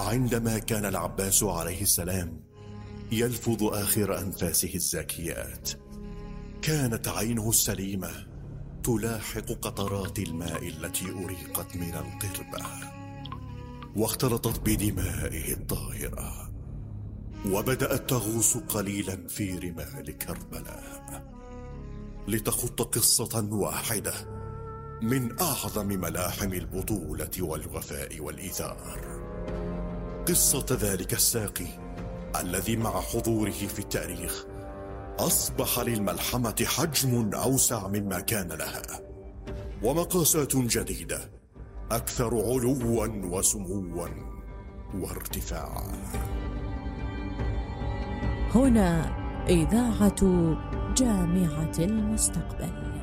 عندما كان العباس عليه السلام يلفظ آخر أنفاسه الزاكيات، كانت عينه السليمة تلاحق قطرات الماء التي أريقت من القربة واختلطت بدمائه الطاهرة، وبدأت تغوص قليلا في رمال كربلاء لتخط قصة واحدة من أعظم ملاحم البطولة والوفاء والإيثار، قصة ذلك الساقي الذي مع حضوره في التاريخ أصبح للملحمة حجم أوسع مما كان لها، ومقاسات جديدة أكثر علوا وسموا وارتفاعا. هنا إذاعة جامعة المستقبل.